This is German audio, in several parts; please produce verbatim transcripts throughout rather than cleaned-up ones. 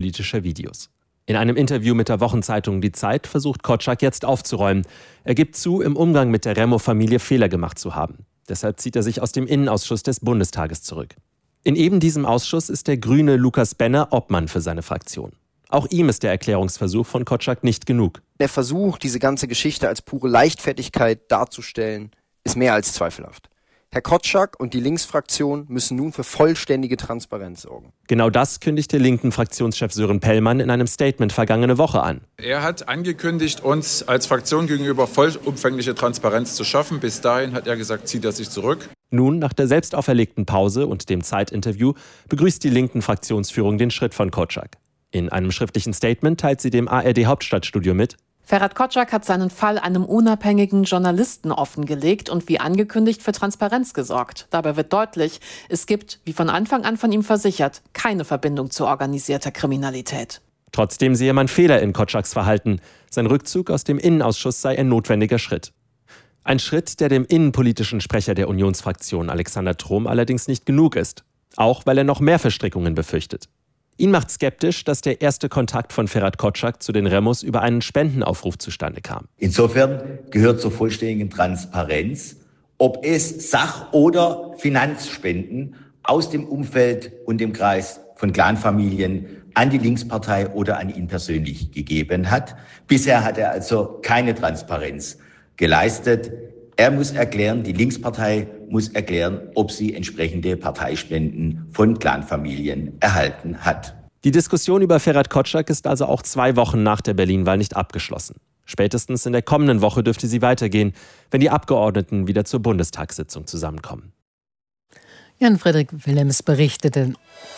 politischer Videos. In einem Interview mit der Wochenzeitung Die Zeit versucht Kotschak jetzt aufzuräumen. Er gibt zu, im Umgang mit der Remo-Familie Fehler gemacht zu haben. Deshalb zieht er sich aus dem Innenausschuss des Bundestages zurück. In eben diesem Ausschuss ist der Grüne Lukas Benner Obmann für seine Fraktion. Auch ihm ist der Erklärungsversuch von Kotschak nicht genug. Der Versuch, diese ganze Geschichte als pure Leichtfertigkeit darzustellen, ist mehr als zweifelhaft. Herr Kotschak und die Linksfraktion müssen nun für vollständige Transparenz sorgen. Genau das kündigte linken Fraktionschef Sören Pellmann in einem Statement vergangene Woche an. Er hat angekündigt, uns als Fraktion gegenüber vollumfängliche Transparenz zu schaffen. Bis dahin hat er gesagt, zieht er sich zurück. Nun, nach der selbst auferlegten Pause und dem Zeitinterview, begrüßt die linken Fraktionsführung den Schritt von Kotschak. In einem schriftlichen Statement teilt sie dem A R D-Hauptstadtstudio mit: Ferhat Kotschak hat seinen Fall einem unabhängigen Journalisten offengelegt und wie angekündigt für Transparenz gesorgt. Dabei wird deutlich, es gibt, wie von Anfang an von ihm versichert, keine Verbindung zu organisierter Kriminalität. Trotzdem sehe man Fehler in Kotschaks Verhalten. Sein Rückzug aus dem Innenausschuss sei ein notwendiger Schritt. Ein Schritt, der dem innenpolitischen Sprecher der Unionsfraktion Alexander Trom allerdings nicht genug ist. Auch weil er noch mehr Verstrickungen befürchtet. Ihn macht skeptisch, dass der erste Kontakt von Ferhat Kotschak zu den Remos über einen Spendenaufruf zustande kam. Insofern gehört zur vollständigen Transparenz, ob es Sach- oder Finanzspenden aus dem Umfeld und dem Kreis von Clanfamilien an die Linkspartei oder an ihn persönlich gegeben hat. Bisher hat er also keine Transparenz geleistet. Er muss erklären, die Linkspartei muss erklären, ob sie entsprechende Parteispenden von Clanfamilien erhalten hat. Die Diskussion über Ferhat Kotschak ist also auch zwei Wochen nach der Berlin-Wahl nicht abgeschlossen. Spätestens in der kommenden Woche dürfte sie weitergehen, wenn die Abgeordneten wieder zur Bundestagssitzung zusammenkommen. Jan-Frederik Willems berichtete.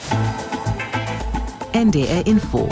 N D R Info.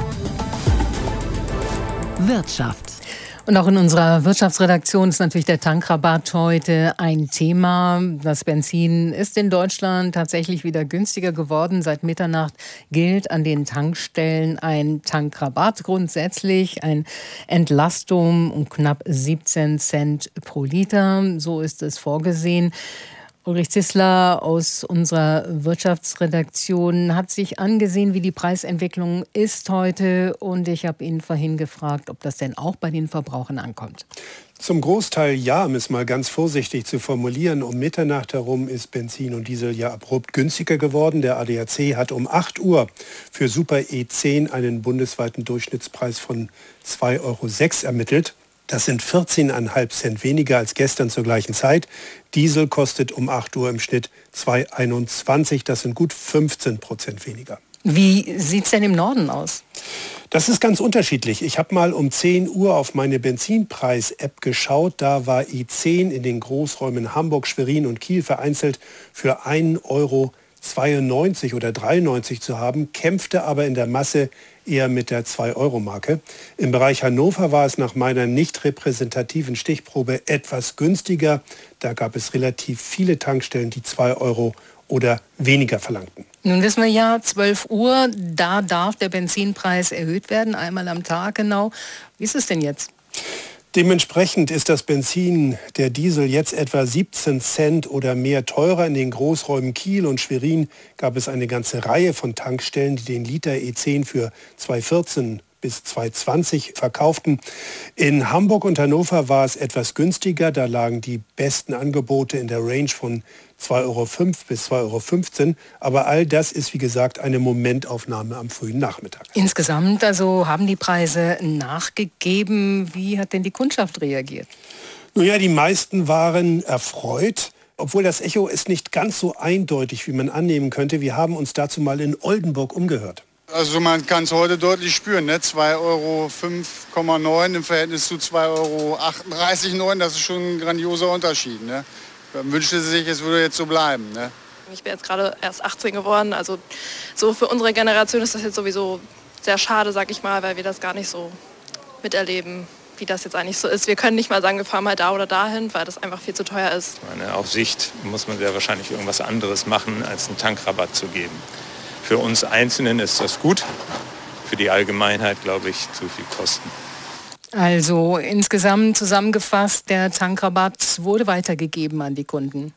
Wirtschaft. Und auch in unserer Wirtschaftsredaktion ist natürlich der Tankrabatt heute ein Thema. Das Benzin ist in Deutschland tatsächlich wieder günstiger geworden. Seit Mitternacht gilt an den Tankstellen ein Tankrabatt grundsätzlich, eine Entlastung um knapp siebzehn Cent pro Liter. So ist es vorgesehen. Ulrich Zissler aus unserer Wirtschaftsredaktion hat sich angesehen, wie die Preisentwicklung ist heute. Und ich habe ihn vorhin gefragt, ob das denn auch bei den Verbrauchern ankommt. Zum Großteil ja, um es mal ganz vorsichtig zu formulieren. Um Mitternacht herum ist Benzin und Diesel ja abrupt günstiger geworden. Der A D A C hat um acht Uhr für Super E zehn einen bundesweiten Durchschnittspreis von zwei Euro sechs ermittelt. Das sind vierzehn Komma fünf Cent weniger als gestern zur gleichen Zeit. Diesel kostet um acht Uhr im Schnitt zwei Euro einundzwanzig. Das sind gut fünfzehn Prozent weniger. Wie sieht es denn im Norden aus? Das ist ganz unterschiedlich. Ich habe mal um zehn Uhr auf meine Benzinpreis-App geschaut. Da war E zehn in den Großräumen Hamburg, Schwerin und Kiel vereinzelt für ein Euro zweiundneunzig oder dreiundneunzig zu haben, kämpfte aber in der Masse eher mit der zwei Euro Marke. Im Bereich Hannover war es nach meiner nicht repräsentativen Stichprobe etwas günstiger. Da gab es relativ viele Tankstellen, die zwei Euro oder weniger verlangten. Nun wissen wir ja, zwölf Uhr, da darf der Benzinpreis erhöht werden, einmal am Tag genau. Wie ist es denn jetzt? Dementsprechend ist das Benzin, der Diesel, jetzt etwa siebzehn Cent oder mehr teurer. In den Großräumen Kiel und Schwerin gab es eine ganze Reihe von Tankstellen, die den Liter E zehn für zwei Euro vierzehn bis zwei Euro zwanzig verkauften. In Hamburg und Hannover war es etwas günstiger. Da lagen die besten Angebote in der Range von zwei Euro fünf bis zwei Euro fünfzehn. Aber all das ist, wie gesagt, eine Momentaufnahme am frühen Nachmittag. Insgesamt also haben die Preise nachgegeben. Wie hat denn die Kundschaft reagiert? Nun ja, die meisten waren erfreut. Obwohl das Echo ist nicht ganz so eindeutig, wie man annehmen könnte. Wir haben uns dazu mal in Oldenburg umgehört. Also man kann es heute deutlich spüren, ne? zwei Euro fünf Komma neun im Verhältnis zu zwei Euro achtunddreißig Komma neun, das ist schon ein grandioser Unterschied. Ne? Man wünschte sich, es würde jetzt so bleiben. Ne? Ich bin jetzt gerade erst achtzehn geworden, also so für unsere Generation ist das jetzt sowieso sehr schade, sag ich mal, weil wir das gar nicht so miterleben, wie das jetzt eigentlich so ist. Wir können nicht mal sagen, wir fahren mal da oder dahin, weil das einfach viel zu teuer ist. Meine, auf Sicht muss man sehr wahrscheinlich irgendwas anderes machen, als einen Tankrabatt zu geben. Für uns Einzelnen ist das gut, für die Allgemeinheit, glaube ich, zu viel Kosten. Also insgesamt zusammengefasst, der Tankrabatt wurde weitergegeben an die Kunden.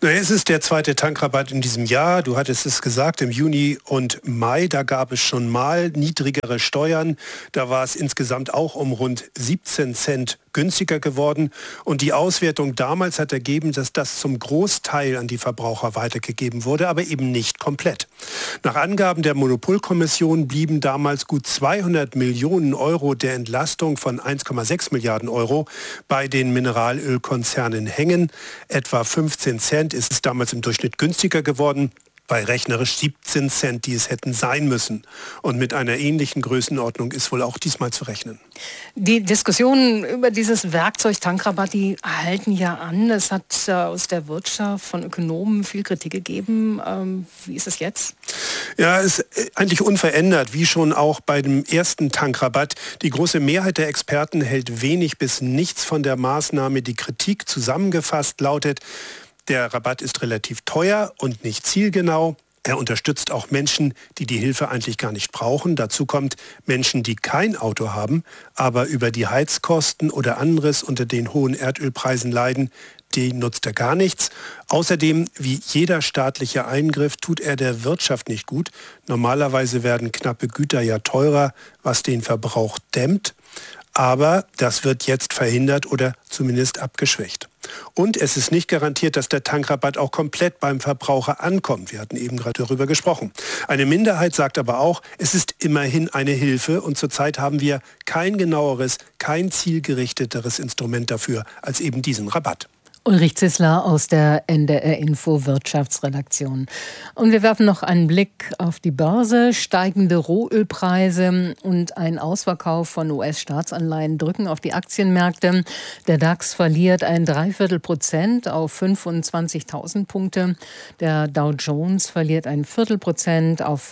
Naja, es ist der zweite Tankrabatt in diesem Jahr. Du hattest es gesagt, im Juni und Mai, da gab es schon mal niedrigere Steuern. Da war es insgesamt auch um rund siebzehn Cent günstiger geworden. Und die Auswertung damals hat ergeben, dass das zum Großteil an die Verbraucher weitergegeben wurde, aber eben nicht komplett. Nach Angaben der Monopolkommission blieben damals gut zweihundert Millionen Euro der Entlastung von eins Komma sechs Milliarden Euro bei den Mineralölkonzernen hängen. Etwa fünfzehn Cent ist es damals im Durchschnitt günstiger geworden, bei rechnerisch siebzehn Cent, die es hätten sein müssen. Und mit einer ähnlichen Größenordnung ist wohl auch diesmal zu rechnen. Die Diskussionen über dieses Werkzeug Tankrabatt, die halten ja an. Es hat äh, aus der Wirtschaft von Ökonomen viel Kritik gegeben. Ähm, wie ist es jetzt? Ja, es ist eigentlich unverändert, wie schon auch bei dem ersten Tankrabatt. Die große Mehrheit der Experten hält wenig bis nichts von der Maßnahme. Die Kritik zusammengefasst lautet: Der Rabatt ist relativ teuer und nicht zielgenau. Er unterstützt auch Menschen, die die Hilfe eigentlich gar nicht brauchen. Dazu kommt Menschen, die kein Auto haben, aber über die Heizkosten oder anderes unter den hohen Erdölpreisen leiden. Die nutzt er gar nichts. Außerdem, wie jeder staatliche Eingriff, tut er der Wirtschaft nicht gut. Normalerweise werden knappe Güter ja teurer, was den Verbrauch dämmt. Aber das wird jetzt verhindert oder zumindest abgeschwächt. Und es ist nicht garantiert, dass der Tankrabatt auch komplett beim Verbraucher ankommt. Wir hatten eben gerade darüber gesprochen. Eine Minderheit sagt aber auch, es ist immerhin eine Hilfe und zurzeit haben wir kein genaueres, kein zielgerichteteres Instrument dafür als eben diesen Rabatt. Ulrich Zissler aus der N D R Info Wirtschaftsredaktion. Und wir werfen noch einen Blick auf die Börse. Steigende Rohölpreise und ein Ausverkauf von U S-Staatsanleihen drücken auf die Aktienmärkte. Der DAX verliert ein Dreiviertel Prozent auf fünfundzwanzigtausend Punkte. Der Dow Jones verliert ein Viertel Prozent auf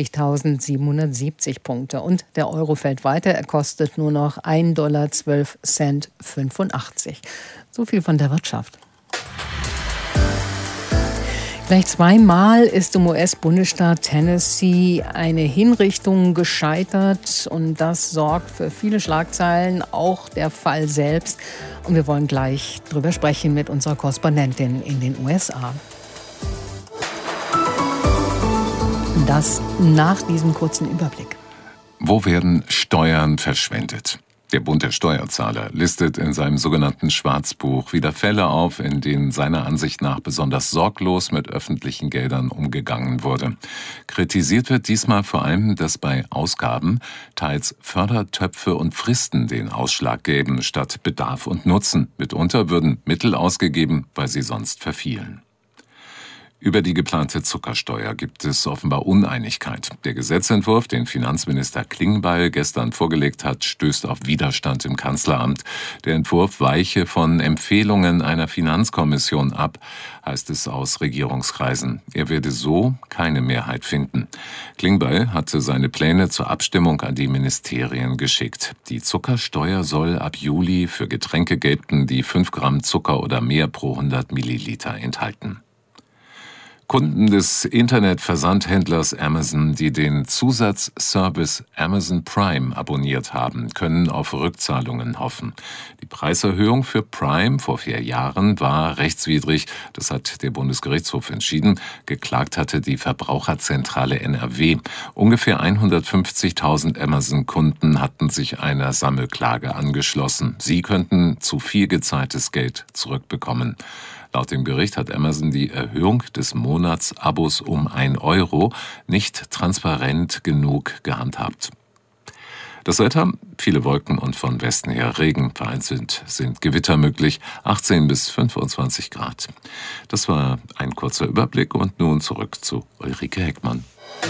fünfzigtausendsiebenhundertsiebzig Punkte. Und der Euro fällt weiter. Er kostet nur noch ein Dollar zwölf Cent fünfundachtzig. So viel von der Wirtschaft. Gleich zweimal ist im U S-Bundesstaat Tennessee eine Hinrichtung gescheitert. Und das sorgt für viele Schlagzeilen, auch der Fall selbst. Und wir wollen gleich drüber sprechen mit unserer Korrespondentin in den U S A. Das nach diesem kurzen Überblick. Wo werden Steuern verschwendet? Der Bund der Steuerzahler listet in seinem sogenannten Schwarzbuch wieder Fälle auf, in denen seiner Ansicht nach besonders sorglos mit öffentlichen Geldern umgegangen wurde. Kritisiert wird diesmal vor allem, dass bei Ausgaben teils Fördertöpfe und Fristen den Ausschlag geben, statt Bedarf und Nutzen. Mitunter würden Mittel ausgegeben, weil sie sonst verfielen. Über die geplante Zuckersteuer gibt es offenbar Uneinigkeit. Der Gesetzentwurf, den Finanzminister Klingbeil gestern vorgelegt hat, stößt auf Widerstand im Kanzleramt. Der Entwurf weiche von Empfehlungen einer Finanzkommission ab, heißt es aus Regierungskreisen. Er werde so keine Mehrheit finden. Klingbeil hatte seine Pläne zur Abstimmung an die Ministerien geschickt. Die Zuckersteuer soll ab Juli für Getränke gelten, die fünf Gramm Zucker oder mehr pro hundert Milliliter enthalten. Kunden des Internetversandhändlers Amazon, die den Zusatzservice Amazon Prime abonniert haben, können auf Rückzahlungen hoffen. Die Preiserhöhung für Prime vor vier Jahren war rechtswidrig. Das hat der Bundesgerichtshof entschieden. Geklagt hatte die Verbraucherzentrale N R W. Ungefähr hundertfünfzigtausend Amazon-Kunden hatten sich einer Sammelklage angeschlossen. Sie könnten zu viel gezahltes Geld zurückbekommen. Laut dem Gericht hat Amazon die Erhöhung des Monatsabos um ein Euro nicht transparent genug gehandhabt. Das Wetter, viele Wolken und von Westen her Regen, vereinzelt sind Gewitter möglich, achtzehn bis fünfundzwanzig Grad. Das war ein kurzer Überblick und nun zurück zu Ulrike Heckmann.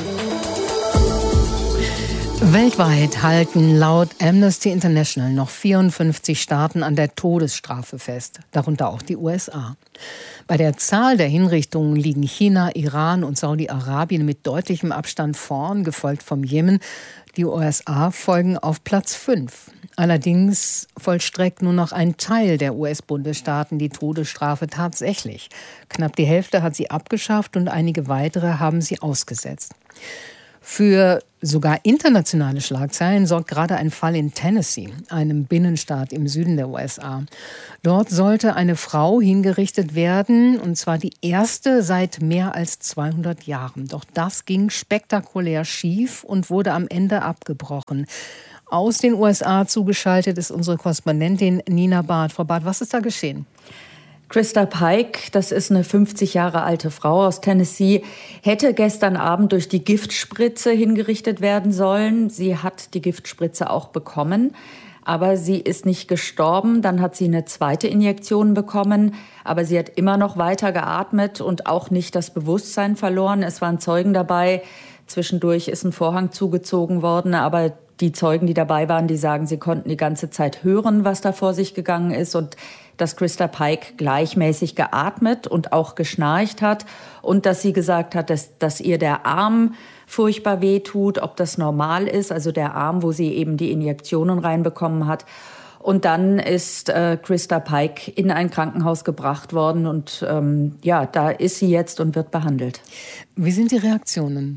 Weltweit halten laut Amnesty International noch vierundfünfzig Staaten an der Todesstrafe fest, darunter auch die U S A. Bei der Zahl der Hinrichtungen liegen China, Iran und Saudi-Arabien mit deutlichem Abstand vorn, gefolgt vom Jemen. Die U S A folgen auf Platz fünf. Allerdings vollstreckt nur noch ein Teil der U S-Bundesstaaten die Todesstrafe tatsächlich. Knapp die Hälfte hat sie abgeschafft und einige weitere haben sie ausgesetzt. Für sogar internationale Schlagzeilen sorgt gerade ein Fall in Tennessee, einem Binnenstaat im Süden der U S A. Dort sollte eine Frau hingerichtet werden, und zwar die erste seit mehr als zweihundert Jahren. Doch das ging spektakulär schief und wurde am Ende abgebrochen. Aus den U S A zugeschaltet ist unsere Korrespondentin Nina Barth. Frau Barth, was ist da geschehen? Christa Pike, das ist eine fünfzig Jahre alte Frau aus Tennessee, hätte gestern Abend durch die Giftspritze hingerichtet werden sollen. Sie hat die Giftspritze auch bekommen, aber sie ist nicht gestorben. Dann hat sie eine zweite Injektion bekommen, aber sie hat immer noch weiter geatmet und auch nicht das Bewusstsein verloren. Es waren Zeugen dabei. Zwischendurch ist ein Vorhang zugezogen worden, aber die Zeugen, die dabei waren, die sagen, sie konnten die ganze Zeit hören, was da vor sich gegangen ist, und dass Christa Pike gleichmäßig geatmet und auch geschnarcht hat und dass sie gesagt hat, dass, dass ihr der Arm furchtbar wehtut, ob das normal ist, also der Arm, wo sie eben die Injektionen reinbekommen hat. Und dann ist äh, Christa Pike in ein Krankenhaus gebracht worden und ähm, ja, da ist sie jetzt und wird behandelt. Wie sind die Reaktionen?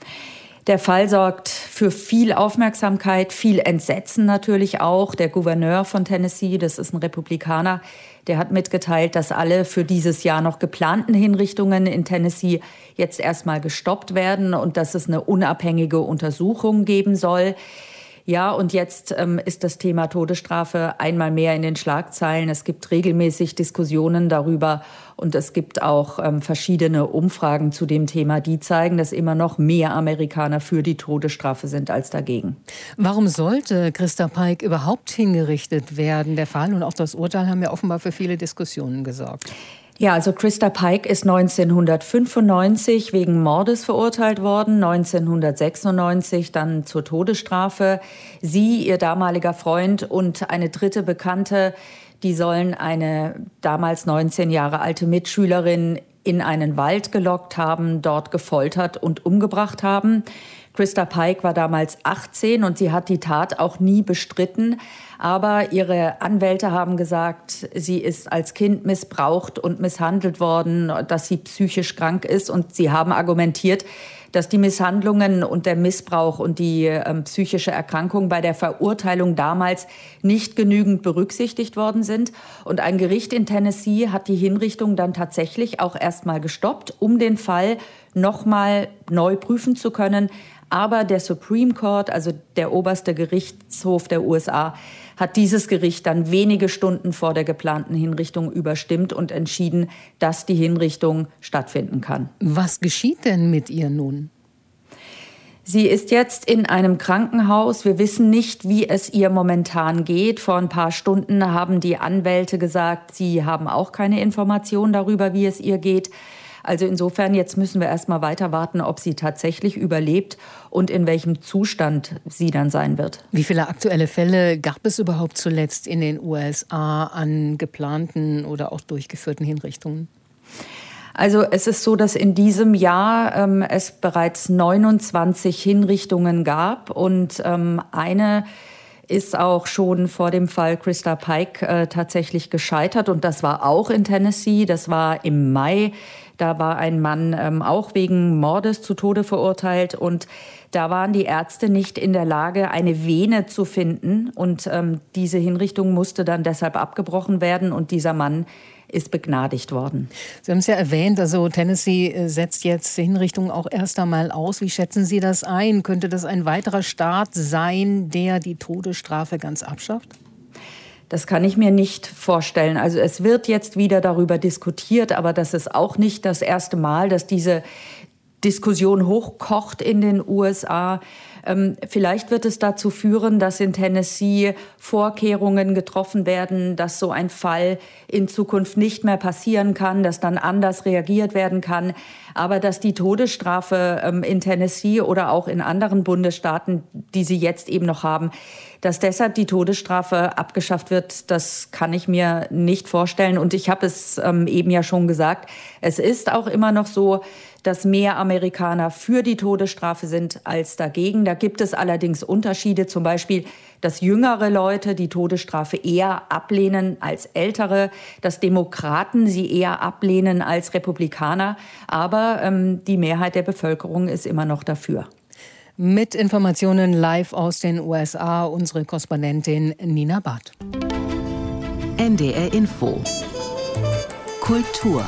Der Fall sorgt für viel Aufmerksamkeit, viel Entsetzen natürlich auch. Der Gouverneur von Tennessee, das ist ein Republikaner, der hat mitgeteilt, dass alle für dieses Jahr noch geplanten Hinrichtungen in Tennessee jetzt erstmal gestoppt werden und dass es eine unabhängige Untersuchung geben soll. Ja, und jetzt ähm, ist das Thema Todesstrafe einmal mehr in den Schlagzeilen. Es gibt regelmäßig Diskussionen darüber und es gibt auch ähm, verschiedene Umfragen zu dem Thema, die zeigen, dass immer noch mehr Amerikaner für die Todesstrafe sind als dagegen. Warum sollte Christa Pike überhaupt hingerichtet werden? Der Fall und auch das Urteil haben ja offenbar für viele Diskussionen gesorgt. Ja, also Christa Pike ist neunzehnhundertfünfundneunzig wegen Mordes verurteilt worden, neunzehnhundertsechsundneunzig dann zur Todesstrafe. Sie, ihr damaliger Freund und eine dritte Bekannte, die sollen eine damals neunzehn Jahre alte Mitschülerin in einen Wald gelockt haben, dort gefoltert und umgebracht haben. Christa Pike war damals achtzehn und sie hat die Tat auch nie bestritten. Aber ihre Anwälte haben gesagt, sie ist als Kind missbraucht und misshandelt worden, dass sie psychisch krank ist. Und sie haben argumentiert, dass die Misshandlungen und der Missbrauch und die ähm, psychische Erkrankung bei der Verurteilung damals nicht genügend berücksichtigt worden sind. Und ein Gericht in Tennessee hat die Hinrichtung dann tatsächlich auch erstmal gestoppt, um den Fall nochmal neu prüfen zu können. Aber der Supreme Court, also der oberste Gerichtshof der U S A, hat dieses Gericht dann wenige Stunden vor der geplanten Hinrichtung überstimmt und entschieden, dass die Hinrichtung stattfinden kann. Was geschieht denn mit ihr nun? Sie ist jetzt in einem Krankenhaus. Wir wissen nicht, wie es ihr momentan geht. Vor ein paar Stunden haben die Anwälte gesagt, sie haben auch keine Informationen darüber, wie es ihr geht. Also insofern, jetzt müssen wir erst mal weiter warten, ob sie tatsächlich überlebt und in welchem Zustand sie dann sein wird. Wie viele aktuelle Fälle gab es überhaupt zuletzt in den U S A an geplanten oder auch durchgeführten Hinrichtungen? Also es ist so, dass in diesem Jahr ähm, es bereits neunundzwanzig Hinrichtungen gab und ähm, eine ist auch schon vor dem Fall Christa Pike äh, tatsächlich gescheitert. Und das war auch in Tennessee, das war im Mai. Da war ein Mann ähm, auch wegen Mordes zu Tode verurteilt. Und da waren die Ärzte nicht in der Lage, eine Vene zu finden. Und ähm, diese Hinrichtung musste dann deshalb abgebrochen werden. Und dieser Mann ist begnadigt worden. Sie haben es ja erwähnt, also Tennessee setzt jetzt Hinrichtungen auch erst einmal aus. Wie schätzen Sie das ein? Könnte das ein weiterer Staat sein, der die Todesstrafe ganz abschafft? Das kann ich mir nicht vorstellen. Also es wird jetzt wieder darüber diskutiert, aber das ist auch nicht das erste Mal, dass diese Diskussion hochkocht in den U S A. Ähm, vielleicht wird es dazu führen, dass in Tennessee Vorkehrungen getroffen werden, dass so ein Fall in Zukunft nicht mehr passieren kann, dass dann anders reagiert werden kann. Aber dass die Todesstrafe ähm, in Tennessee oder auch in anderen Bundesstaaten, die sie jetzt eben noch haben, dass deshalb die Todesstrafe abgeschafft wird, das kann ich mir nicht vorstellen. Und ich habe es ähm, eben ja schon gesagt, es ist auch immer noch so, dass mehr Amerikaner für die Todesstrafe sind als dagegen. Da gibt es allerdings Unterschiede, zum Beispiel, dass jüngere Leute die Todesstrafe eher ablehnen als ältere, dass Demokraten sie eher ablehnen als Republikaner. Aber ähm, die Mehrheit der Bevölkerung ist immer noch dafür. Mit Informationen live aus den U S A, unsere Korrespondentin Nina Barth. N D R Info. Kultur.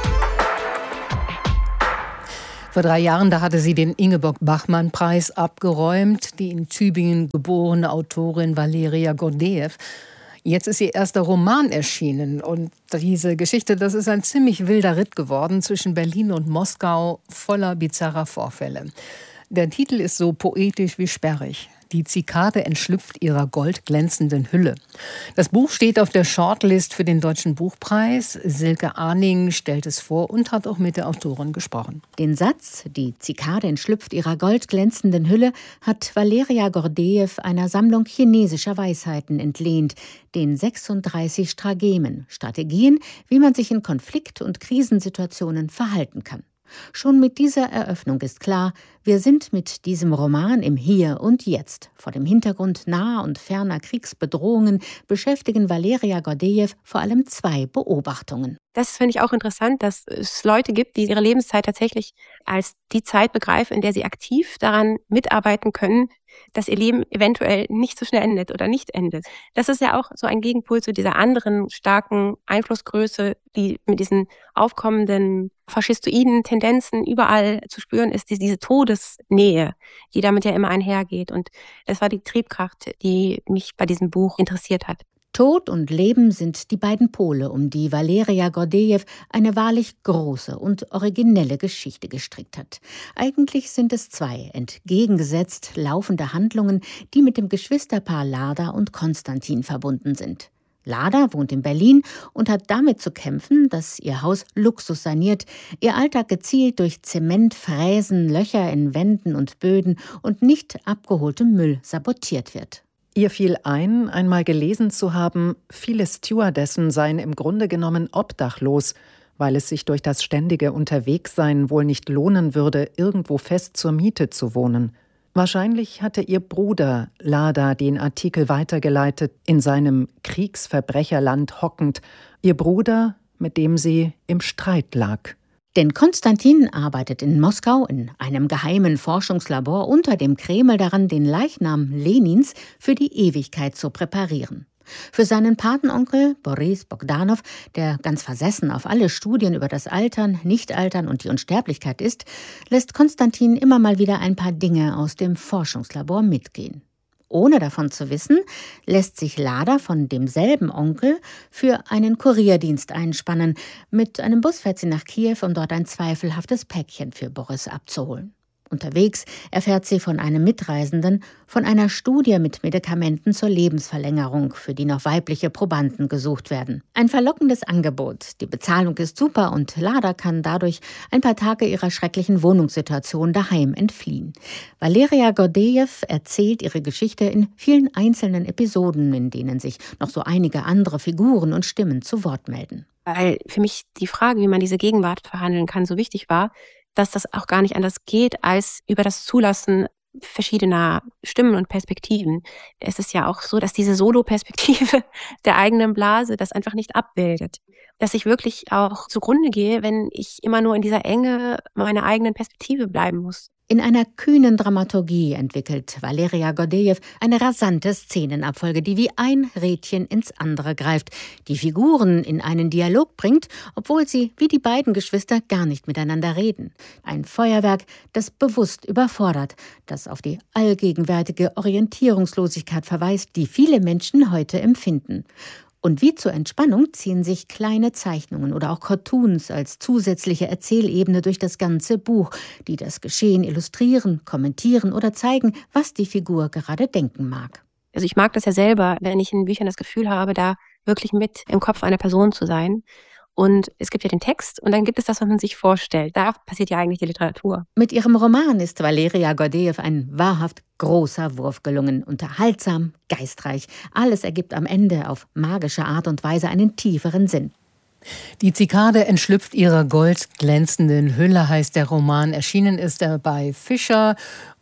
Vor drei Jahren, da hatte sie den Ingeborg-Bachmann-Preis abgeräumt, die in Tübingen geborene Autorin Valeria Gordejew. Jetzt ist ihr erster Roman erschienen und diese Geschichte, das ist ein ziemlich wilder Ritt geworden zwischen Berlin und Moskau, voller bizarrer Vorfälle. Der Titel ist so poetisch wie sperrig. Die Zikade entschlüpft ihrer goldglänzenden Hülle. Das Buch steht auf der Shortlist für den Deutschen Buchpreis. Silke Arning stellt es vor und hat auch mit der Autorin gesprochen. Den Satz, die Zikade entschlüpft ihrer goldglänzenden Hülle, hat Valeria Gordejew einer Sammlung chinesischer Weisheiten entlehnt, den sechsunddreißig Strategemen, Strategien, wie man sich in Konflikt- und Krisensituationen verhalten kann. Schon mit dieser Eröffnung ist klar, wir sind mit diesem Roman im Hier und Jetzt. Vor dem Hintergrund naher und ferner Kriegsbedrohungen beschäftigen Valeria Gordejew vor allem zwei Beobachtungen. Das finde ich auch interessant, dass es Leute gibt, die ihre Lebenszeit tatsächlich als die Zeit begreifen, in der sie aktiv daran mitarbeiten können, dass ihr Leben eventuell nicht so schnell endet oder nicht endet. Das ist ja auch so ein Gegenpol zu dieser anderen starken Einflussgröße, die mit diesen aufkommenden faschistoiden Tendenzen überall zu spüren ist, die, diese Todesnähe, die damit ja immer einhergeht. Und das war die Triebkraft, die mich bei diesem Buch interessiert hat. Tod und Leben sind die beiden Pole, um die Valeria Gordejew eine wahrlich große und originelle Geschichte gestrickt hat. Eigentlich sind es zwei entgegengesetzt laufende Handlungen, die mit dem Geschwisterpaar Lada und Konstantin verbunden sind. Lada wohnt in Berlin und hat damit zu kämpfen, dass ihr Haus Luxus saniert, ihr Alltag gezielt durch Zement, Fräsen, Löcher in Wänden und Böden und nicht abgeholtem Müll sabotiert wird. Ihr fiel ein, einmal gelesen zu haben, viele Stewardessen seien im Grunde genommen obdachlos, weil es sich durch das ständige Unterwegssein wohl nicht lohnen würde, irgendwo fest zur Miete zu wohnen. Wahrscheinlich hatte ihr Bruder Lada den Artikel weitergeleitet, in seinem Kriegsverbrecherland hockend. Ihr Bruder, mit dem sie im Streit lag. Denn Konstantin arbeitet in Moskau in einem geheimen Forschungslabor unter dem Kreml daran, den Leichnam Lenins für die Ewigkeit zu präparieren. Für seinen Patenonkel Boris Bogdanow, der ganz versessen auf alle Studien über das Altern, Nichtaltern und die Unsterblichkeit ist, lässt Konstantin immer mal wieder ein paar Dinge aus dem Forschungslabor mitgehen. Ohne davon zu wissen, lässt sich Lada von demselben Onkel für einen Kurierdienst einspannen. Mit einem Bus fährt sie nach Kiew, um dort ein zweifelhaftes Päckchen für Boris abzuholen. Unterwegs erfährt sie von einem Mitreisenden von einer Studie mit Medikamenten zur Lebensverlängerung, für die noch weibliche Probanden gesucht werden. Ein verlockendes Angebot. Die Bezahlung ist super und Lada kann dadurch ein paar Tage ihrer schrecklichen Wohnungssituation daheim entfliehen. Valeria Gordejew erzählt ihre Geschichte in vielen einzelnen Episoden, in denen sich noch so einige andere Figuren und Stimmen zu Wort melden. Weil für mich die Frage, wie man diese Gegenwart verhandeln kann, so wichtig war, dass das auch gar nicht anders geht, als über das Zulassen verschiedener Stimmen und Perspektiven. Es ist ja auch so, dass diese Solo-Perspektive der eigenen Blase das einfach nicht abbildet. Dass ich wirklich auch zugrunde gehe, wenn ich immer nur in dieser Enge meiner eigenen Perspektive bleiben muss. In einer kühnen Dramaturgie entwickelt Valeria Gordejew eine rasante Szenenabfolge, die wie ein Rädchen ins andere greift, die Figuren in einen Dialog bringt, obwohl sie, wie die beiden Geschwister, gar nicht miteinander reden. Ein Feuerwerk, das bewusst überfordert, das auf die allgegenwärtige Orientierungslosigkeit verweist, die viele Menschen heute empfinden. Und wie zur Entspannung ziehen sich kleine Zeichnungen oder auch Cartoons als zusätzliche Erzählebene durch das ganze Buch, die das Geschehen illustrieren, kommentieren oder zeigen, was die Figur gerade denken mag. Also ich mag das ja selber, wenn ich in Büchern das Gefühl habe, da wirklich mit im Kopf einer Person zu sein. Und es gibt ja den Text und dann gibt es das, was man sich vorstellt. Da passiert ja eigentlich die Literatur. Mit ihrem Roman ist Valeria Gordejew ein wahrhaft großer Wurf gelungen. Unterhaltsam, geistreich. Alles ergibt am Ende auf magische Art und Weise einen tieferen Sinn. Die Zikade entschlüpft ihrer goldglänzenden Hülle, heißt der Roman. Erschienen ist er bei Fischer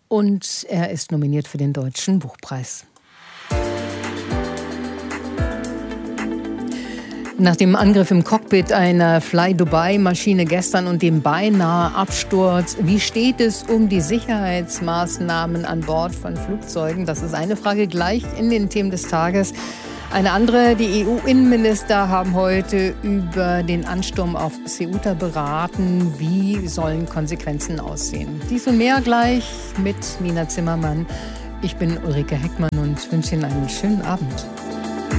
und er ist nominiert für den Deutschen Buchpreis. Nach dem Angriff im Cockpit einer Fly-Dubai-Maschine gestern und dem beinahe Absturz, wie steht es um die Sicherheitsmaßnahmen an Bord von Flugzeugen? Das ist eine Frage gleich in den Themen des Tages. Eine andere, die E U-Innenminister haben heute über den Ansturm auf Ceuta beraten. Wie sollen Konsequenzen aussehen? Dies und mehr gleich mit Nina Zimmermann. Ich bin Ulrike Heckmann und wünsche Ihnen einen schönen Abend.